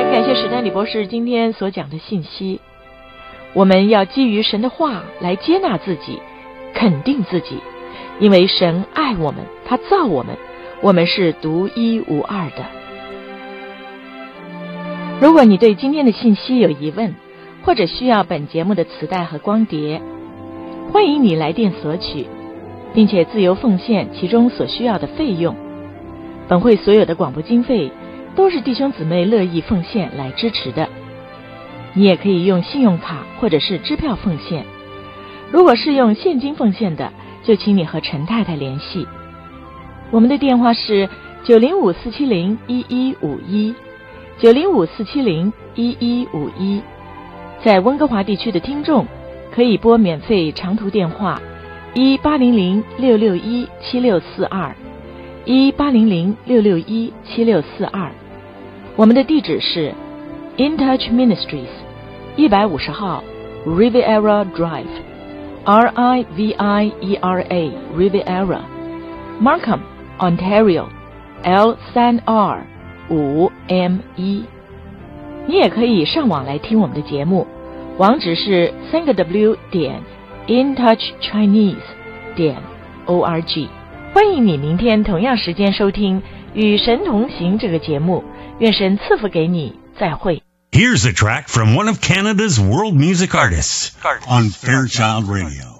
很感谢史丹理博士今天所讲的信息。我们要基于神的话来接纳自己，肯定自己，因为神爱我们，他造我们，我们是独一无二的。如果你对今天的信息有疑问，或者需要本节目的磁带和光碟，欢迎你来电索取，并且自由奉献其中所需要的费用。本会所有的广播经费都是弟兄姊妹乐意奉献来支持的。你也可以用信用卡或者是支票奉献。如果是用现金奉献的，就请你和陈太太联系。我们的电话是905-470-1151 905-470-1151。在温哥华地区的听众可以拨免费长途电话1800-661-7642 1800-661-7642。我们的地址是 In Touch Ministries 150号 Riviera Drive Riviera Riviera Markham Ontario L3R5ME。 你也可以上网来听我们的节目，网址是3w.intouchchinese.org。 欢迎你明天同样时间收听与神同行这个节目，愿神赐福给你，再会。 Here's a track from one of Canada's world music artists on Fairchild Radio.